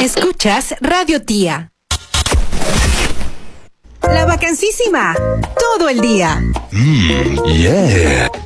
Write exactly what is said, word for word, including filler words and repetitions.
Escuchas Radio Tía. La vacancísima. Todo el día. Mmm, yeah.